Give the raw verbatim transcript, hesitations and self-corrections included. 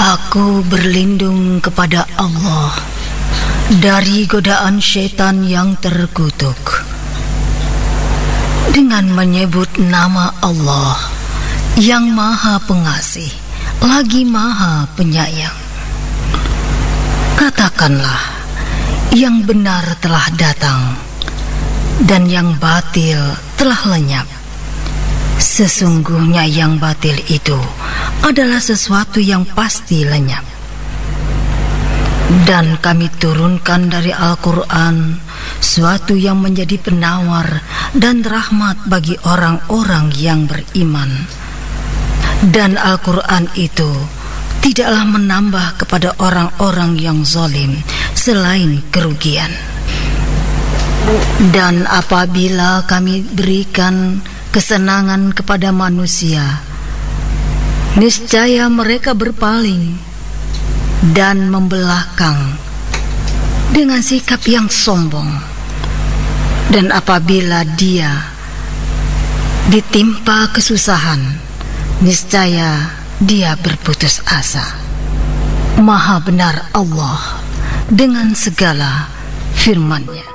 Aku berlindung kepada Allah dari godaan syaitan yang terkutuk, dengan menyebut nama Allah yang Maha Pengasih lagi Maha Penyayang. Katakanlah, yang benar telah datang dan yang batil telah lenyap. Sesungguhnya yang batil itu adalah sesuatu yang pasti lenyap. Dan kami turunkan dari Al-Quran suatu yang menjadi penawar dan rahmat bagi orang-orang yang beriman. Dan Al-Quran itu tidaklah menambah kepada orang-orang yang zalim selain kerugian. Dan apabila kami berikan kesenangan kepada manusia, niscaya mereka berpaling dan membelakang dengan sikap yang sombong. Dan apabila dia ditimpa kesusahan, niscaya dia berputus asa. Maha benar Allah dengan segala firman-Nya.